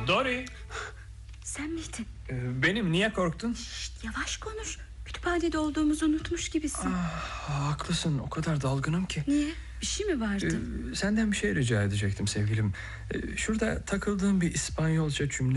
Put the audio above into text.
Dory. Sen miydin? Benim, niye korktun? Şşt, yavaş konuş. Kütüphanede olduğumuzu unutmuş gibisin. Haklısın, o kadar dalgınım ki. Niye? Bir şey mi vardı? Senden bir şey rica edecektim sevgilim. Şurada takıldığım bir İspanyolca cümle